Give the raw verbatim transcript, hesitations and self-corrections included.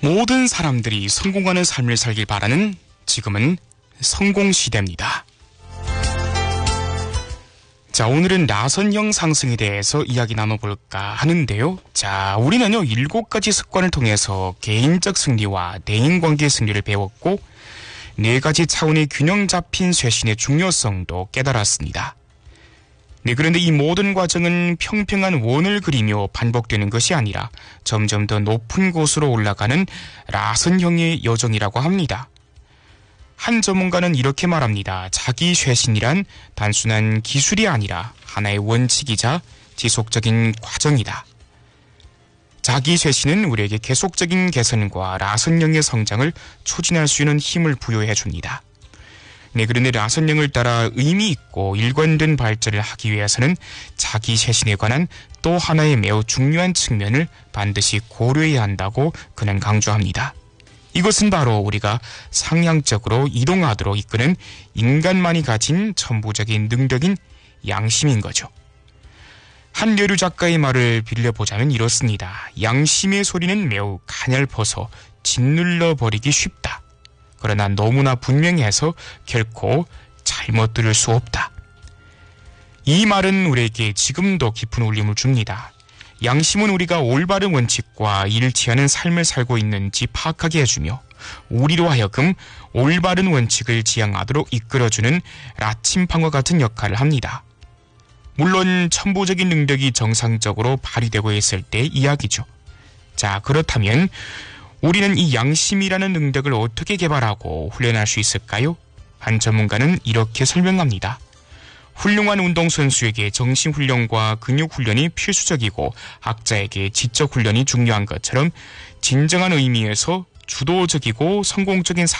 모든 사람들이 성공하는 삶을 살길 바라는 지금은 성공시대입니다. 자, 오늘은 나선형 상승에 대해서 이야기 나눠볼까 하는데요. 자, 우리는요, 일곱 가지 습관을 통해서 개인적 승리와 대인관계 승리를 배웠고, 네 가지 차원의 균형 잡힌 쇄신의 중요성도 깨달았습니다. 네, 그런데 이 모든 과정은 평평한 원을 그리며 반복되는 것이 아니라 점점 더 높은 곳으로 올라가는 나선형의 여정이라고 합니다. 한 전문가는 이렇게 말합니다. 자기 쇄신이란 단순한 기술이 아니라 하나의 원칙이자 지속적인 과정이다. 자기 쇄신은 우리에게 계속적인 개선과 나선형의 성장을 촉진할 수 있는 힘을 부여해 줍니다. 네, 그런데 나선형을 따라 의미 있고 일관된 발전을 하기 위해서는 자기 쇄신에 관한 또 하나의 매우 중요한 측면을 반드시 고려해야 한다고 그는 강조합니다. 이것은 바로 우리가 상향적으로 이동하도록 이끄는 인간만이 가진 천부적인 능력인 양심인 거죠. 한여류 작가의 말을 빌려보자면 이렇습니다. 양심의 소리는 매우 가냘퍼서 짓눌러 버리기 쉽다. 그러나 너무나 분명해서 결코 잘못 들을 수 없다. 이 말은 우리에게 지금도 깊은 울림을 줍니다. 양심은 우리가 올바른 원칙과 일치하는 삶을 살고 있는지 파악하게 해주며 우리로 하여금 올바른 원칙을 지향하도록 이끌어주는 나침판과 같은 역할을 합니다. 물론 천부적인 능력이 정상적으로 발휘되고 있을 때 이야기죠. 자, 그렇다면 우리는 이 양심이라는 능력을 어떻게 개발하고 훈련할 수 있을까요? 한 전문가는 이렇게 설명합니다. 훌륭한 운동선수에게 정신훈련과 근육훈련이 필수적이고 학자에게 지적훈련이 중요한 것처럼 진정한 의미에서 주도적이고 성공적인